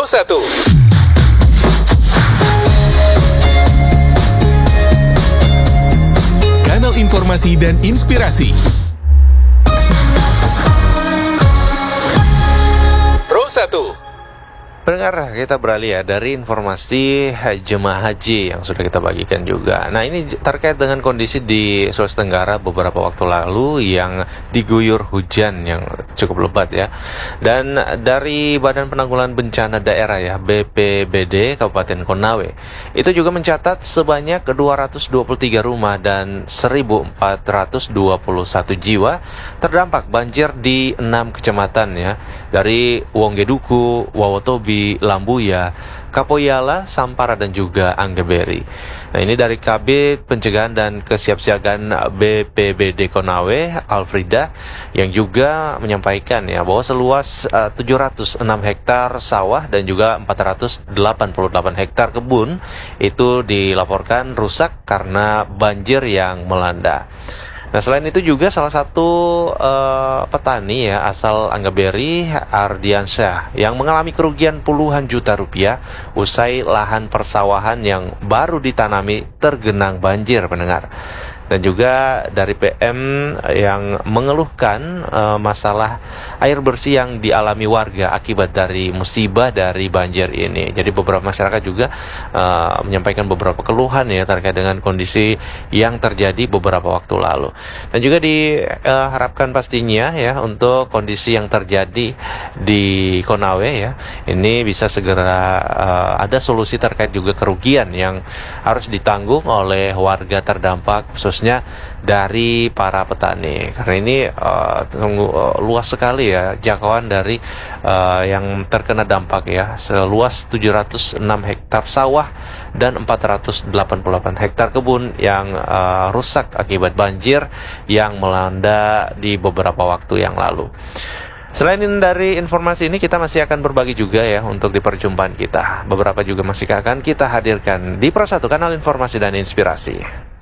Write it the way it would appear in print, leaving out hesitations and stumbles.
Pro 1. Kanal informasi dan inspirasi. Pro 1. Pendengar, kita beralih ya dari informasi jemaah haji yang sudah kita bagikan juga. Nah, ini terkait dengan kondisi di Sulawesi Tenggara beberapa waktu lalu yang diguyur hujan yang cukup lebat ya. Dan dari Badan Penanggulangan Bencana Daerah ya, BPBD Kabupaten Konawe, itu juga mencatat sebanyak 223 rumah dan 1.421 jiwa terdampak banjir di 6 kecamatan ya, dari Wonggeduku, Wawotobi, Lambuya, Kapoyala, Sampara, dan juga Anggeberi. Nah, ini dari Kabid Pencegahan dan Kesiapsiagaan BPBD Konawe, Alfrida, yang juga menyampaikan ya bahwa seluas 706 hektar sawah dan juga 488 hektar kebun itu dilaporkan rusak karena banjir yang melanda. Nah, selain itu juga salah satu petani ya asal Anggeberi, Ardiansyah, yang mengalami kerugian puluhan juta rupiah usai lahan persawahan yang baru ditanami tergenang banjir, pendengar. Dan juga dari PM yang mengeluhkan masalah air bersih yang dialami warga akibat dari musibah dari banjir ini. Jadi beberapa masyarakat juga menyampaikan beberapa keluhan ya terkait dengan kondisi yang terjadi beberapa waktu lalu. Dan juga diharapkan pastinya ya untuk kondisi yang terjadi di Konawe ya, ini bisa segera ada solusi terkait juga kerugian yang harus ditanggung oleh warga terdampak, khususnya dari para petani, karena ini luas sekali ya jangkauan dari yang terkena dampak ya, seluas 706 hektar sawah dan 488 hektar kebun yang rusak akibat banjir yang melanda di beberapa waktu yang lalu. Selain dari informasi ini, kita masih akan berbagi juga ya untuk di perjumpaan kita. Beberapa juga masih akan kita hadirkan di Pro 1 Kanal Informasi dan Inspirasi.